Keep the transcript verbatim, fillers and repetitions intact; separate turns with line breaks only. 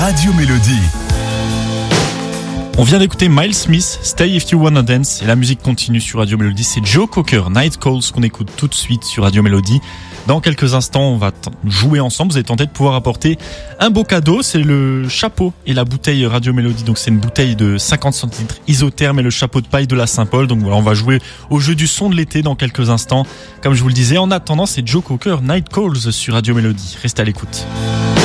Radio Mélodie.
On vient d'écouter Miles Smith, Stay If You Wanna Dance, et la musique continue sur Radio Mélodie. C'est Joe Cocker, Night Calls, qu'on écoute tout de suite sur Radio Mélodie. Dans quelques instants, on va t- jouer ensemble. Vous allez tenter de pouvoir apporter un beau cadeau. C'est le chapeau et la bouteille Radio Mélodie. Donc c'est une bouteille de cinquante centilitres isotherme et le chapeau de paille de la Saint-Paul. Donc voilà, on va jouer au jeu du son de l'été dans quelques instants. Comme je vous le disais, en attendant, c'est Joe Cocker, Night Calls sur Radio Mélodie. Restez à l'écoute.